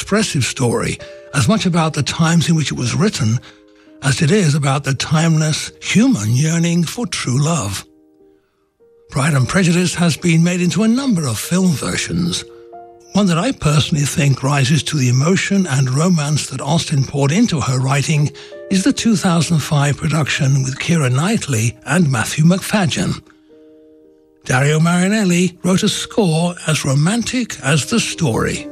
expressive story, as much about the times in which it was written as it is about the timeless human yearning for true love. Pride and Prejudice has been made into a number of film versions. One that I personally think rises to the emotion and romance that Austen poured into her writing is the 2005 production with Keira Knightley and Matthew Macfadyen. Dario Marianelli wrote a score as romantic as the story.